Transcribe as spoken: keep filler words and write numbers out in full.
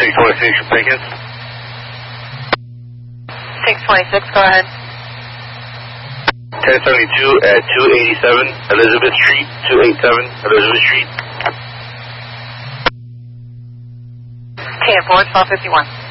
six twenty-six, Pickens. six twenty-six, go ahead. ten seventy-two at two eighty-seven Elizabeth Street, two eighty-seven Elizabeth Street. ten four, twelve fifty-one.